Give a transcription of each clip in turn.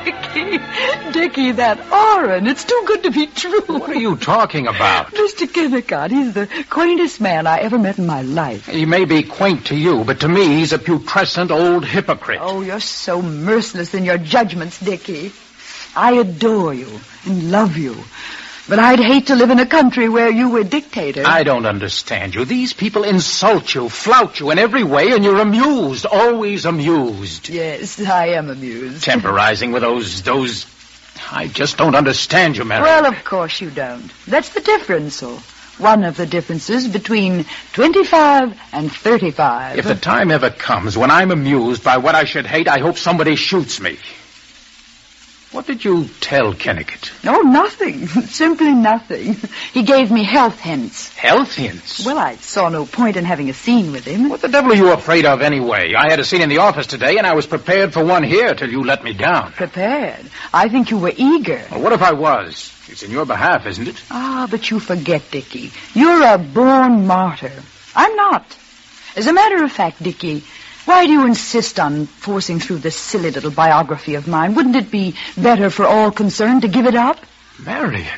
Dickie, that Orrin, it's too good to be true. What are you talking about? Mr. Kennicott, he's the quaintest man I ever met in my life. He may be quaint to you, but to me he's a putrescent old hypocrite. Oh, you're so merciless in your judgments, Dickie. I adore you and love you. But I'd hate to live in a country where you were dictator. I don't understand you. These people insult you, flout you in every way, and you're amused, always amused. Yes, I am amused. Temporizing with those... I just don't understand you, Mary. Well, of course you don't. That's the difference, or one of the differences between 25 and 35. If the time ever comes when I'm amused by what I should hate, I hope somebody shoots me. What did you tell Kennicott? Oh, nothing. Simply nothing. He gave me health hints. Health hints? Well, I saw no point in having a scene with him. What the devil are you afraid of anyway? I had a scene in the office today, and I was prepared for one here till you let me down. Prepared? I think you were eager. Well, what if I was? It's in your behalf, isn't it? Ah, but you forget, Dickie. You're a born martyr. I'm not. As a matter of fact, Dickie, why do you insist on forcing through this silly little biography of mine? Wouldn't it be better for all concerned to give it up? Marion,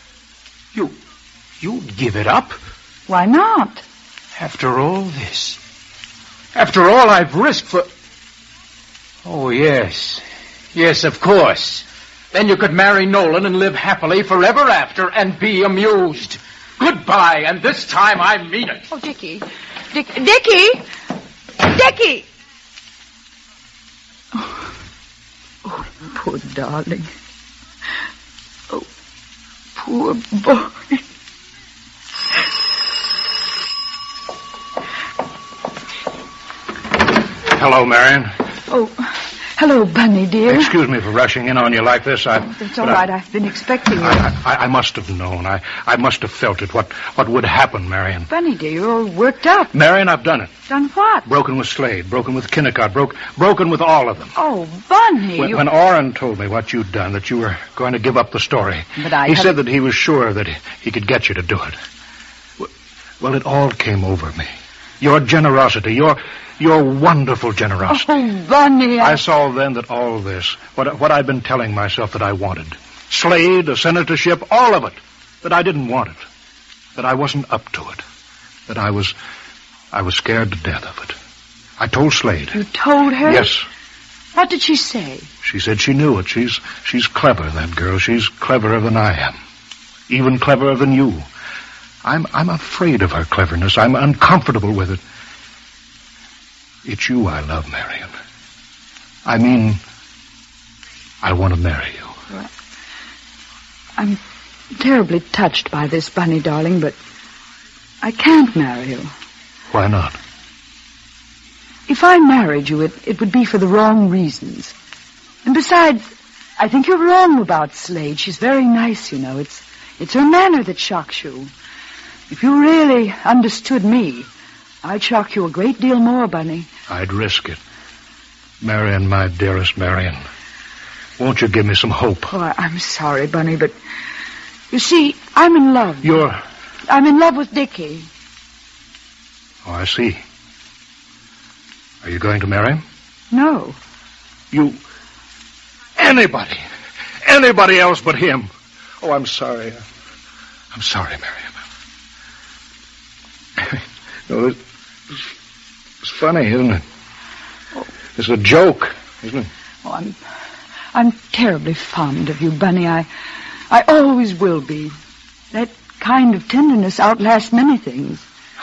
you'd give it up? Why not? After all this? After all I've risked for... Oh, yes. Yes, of course. Then you could marry Nolan and live happily forever after and be amused. Goodbye, and this time I mean it. Oh, Dickie. Dickie! Dickie! Oh, poor darling. Oh, poor boy. Hello, Marion. Oh, hello, Bunny, dear. Excuse me for rushing in on you like this. That's all right. I've been expecting you. I must have known. I must have felt it. What would happen, Marion? Bunny, dear, you're all worked up. Marion, I've done it. Done what? Broken with Slade, broken with Kennicott, broken with all of them. Oh, Bunny. When Orrin told me what you'd done, that you were going to give up the story, but he said that he was sure that he could get you to do it. Well, it all came over me. Your generosity, your wonderful generosity. Oh, Bunny. I saw then that all this, what I'd been telling myself that I wanted, Slade, a senatorship, all of it, that I didn't want it, that I wasn't up to it, that I was scared to death of it. I told Slade. You told her? Yes. What did she say? She said she knew it. She's clever, that girl. She's cleverer than I am. Even cleverer than you. I'm afraid of her cleverness. I'm uncomfortable with it. It's you I love, Marion. I mean, I want to marry you. Well, I'm terribly touched by this, Bunny, darling, but I can't marry you. Why not? If I married you, it would be for the wrong reasons. And besides, I think you're wrong about Slade. She's very nice, you know. It's her manner that shocks you. If you really understood me, I'd shock you a great deal more, Bunny. I'd risk it. Marion, my dearest Marion, won't you give me some hope? Oh, I'm sorry, Bunny, but you see, I'm in love. I'm in love with Dickie. Oh, I see. Are you going to marry him? No. Anybody else but him. Oh, I'm sorry. I'm sorry, Marion. No, it's funny, isn't it? Oh. It's a joke, isn't it? Oh, I'm terribly fond of you, Bunny. I always will be. That kind of tenderness outlasts many things.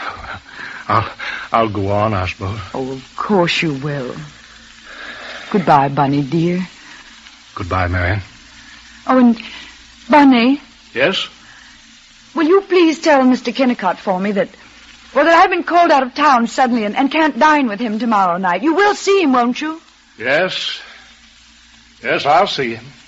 I'll go on, I suppose. Oh, of course you will. Goodbye, Bunny, dear. Goodbye, Marion. Oh, and Bunny. Yes? Will you please tell Mr. Kennicott for me that I've been called out of town suddenly and can't dine with him tomorrow night. You will see him, won't you? Yes. Yes, I'll see him.